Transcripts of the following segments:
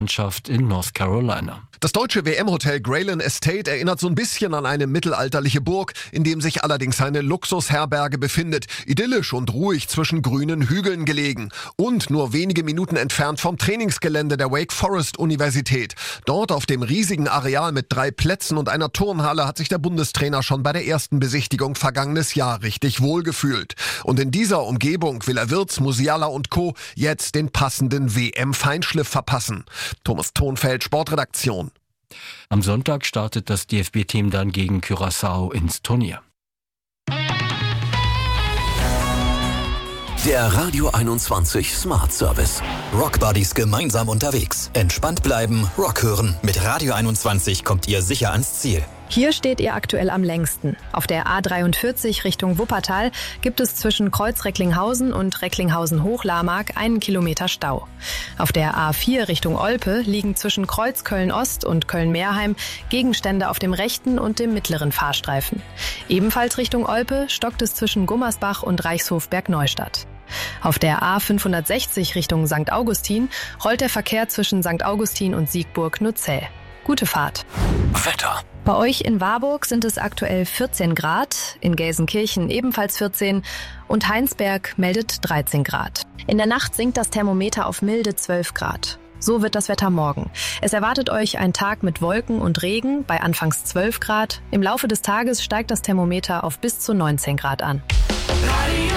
Landschaft in North Carolina. Das deutsche WM-Hotel Grayland Estate erinnert so ein bisschen an eine mittelalterliche Burg, in dem sich allerdings eine Luxusherberge befindet. Idyllisch und ruhig zwischen grünen Hügeln gelegen. Und nur wenige Minuten entfernt vom Trainingsgelände der Wake Forest Universität. Dort auf dem riesigen Areal mit 3 Plätzen und einer Turnhalle hat sich der Bundestrainer schon bei der ersten Besichtigung vergangenes Jahr richtig wohlgefühlt. Und in dieser Umgebung will er Wirtz, Musiala und Co. jetzt den passenden WM-Feinschliff verpassen. Thomas Thonfeld, Sportredaktion. Am Sonntag startet das DFB-Team dann gegen Curaçao ins Turnier. Der Radio 21 Smart Service. Rock Buddies gemeinsam unterwegs. Entspannt bleiben, Rock hören. Mit Radio 21 kommt ihr sicher ans Ziel. Hier steht ihr aktuell am längsten. Auf der A43 Richtung Wuppertal gibt es zwischen Kreuz Recklinghausen und Recklinghausen-Hochlarmark 1 Kilometer Stau. Auf der A4 Richtung Olpe liegen zwischen Kreuz Köln-Ost und Köln-Meerheim Gegenstände auf dem rechten und dem mittleren Fahrstreifen. Ebenfalls Richtung Olpe stockt es zwischen Gummersbach und Reichshof-Bergneustadt. Auf der A560 Richtung St. Augustin rollt der Verkehr zwischen St. Augustin und Siegburg nur zäh. Gute Fahrt. Wetter. Bei euch in Warburg sind es aktuell 14 Grad, in Gelsenkirchen ebenfalls 14 und Heinsberg meldet 13 Grad. In der Nacht sinkt das Thermometer auf milde 12 Grad. So wird das Wetter morgen. Es erwartet euch ein Tag mit Wolken und Regen bei anfangs 12 Grad. Im Laufe des Tages steigt das Thermometer auf bis zu 19 Grad an. Radio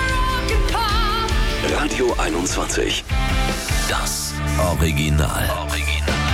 21. Radio 21. Das Original.